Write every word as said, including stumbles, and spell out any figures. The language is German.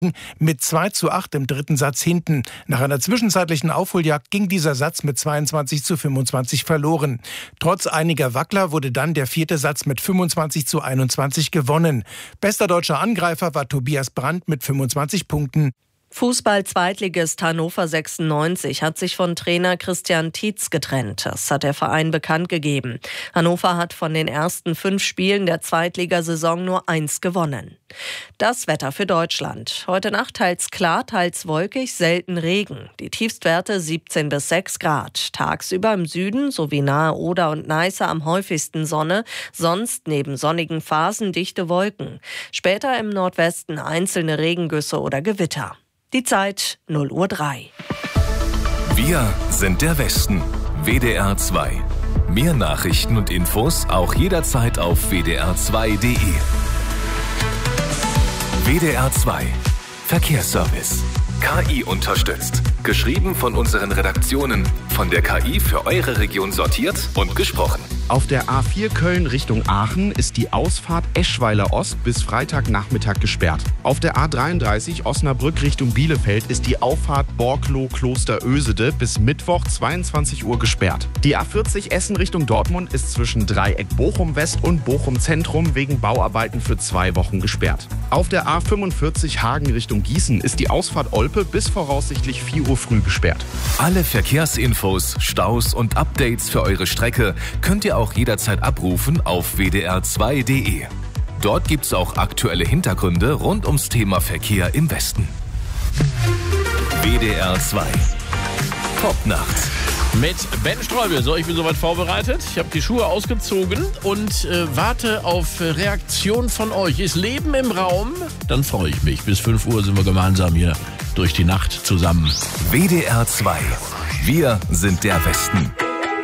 mit zwei zu acht im dritten Satz hinten. Nach einer zwischenzeitlichen Aufholjagd ging dieser Satz mit zweiundzwanzig zu fünfundzwanzig verloren. Trotz einiger Wackler wurde dann der vierte Satz mit fünfundzwanzig zu einundzwanzig gewonnen. Bester deutscher Angreifer war Tobias Brandt mit fünfundzwanzig Punkten. Fußball-Zweitligist Hannover sechsundneunzig hat sich von Trainer Christian Tietz getrennt. Das hat der Verein bekannt gegeben. Hannover hat von den ersten fünf Spielen der Zweitligasaison nur eins gewonnen. Das Wetter für Deutschland. Heute Nacht teils klar, teils wolkig, selten Regen. Die Tiefstwerte siebzehn bis sechs Grad. Tagsüber im Süden sowie nahe Oder und Neiße am häufigsten Sonne. Sonst neben sonnigen Phasen dichte Wolken. Später im Nordwesten einzelne Regengüsse oder Gewitter. Die Zeit null Uhr drei. Wir sind der Westen. W D R zwei. Mehr Nachrichten und Infos auch jederzeit auf w d r zwei punkt d e. W D R zwei. Verkehrsservice. K I unterstützt. Geschrieben von unseren Redaktionen. Von der K I für eure Region sortiert und gesprochen. Auf der A vier Köln Richtung Aachen ist die Ausfahrt Eschweiler Ost bis Freitagnachmittag gesperrt. Auf der A dreiunddreißig Osnabrück Richtung Bielefeld ist die Auffahrt Borkloh-Kloster-Ösede bis Mittwoch zweiundzwanzig Uhr gesperrt. Die A vierzig Essen Richtung Dortmund ist zwischen Dreieck Bochum West und Bochum Zentrum wegen Bauarbeiten für zwei Wochen gesperrt. Auf der A fünfundvierzig Hagen Richtung Gießen ist die Ausfahrt Olpe bis voraussichtlich vier Uhr früh gesperrt. Alle Verkehrsinfos, Staus und Updates für eure Strecke könnt ihr auch jederzeit abrufen auf w d r zwei punkt d e. Dort gibt's auch aktuelle Hintergründe rund ums Thema Verkehr im Westen. W D R zwei. Top-Nacht. Mit Ben Streubel. So, ich bin soweit vorbereitet. Ich habe die Schuhe ausgezogen und äh, warte auf Reaktion von euch. Ist Leben im Raum? Dann freue ich mich. Bis fünf Uhr sind wir gemeinsam hier durch die Nacht zusammen. W D R zwei. Wir sind der Westen.